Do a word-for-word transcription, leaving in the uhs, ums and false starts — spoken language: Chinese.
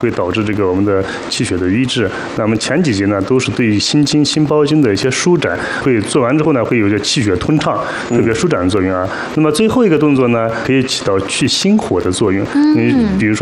会导致这个我们的气血的瘀滞。那么前几节呢，都是对于心经、心包经的一些舒展，会做完之后呢，会有一些气血通畅、特别舒展的作用啊。那么最后一个动作呢，可以起到去心火的作用。嗯，比如说。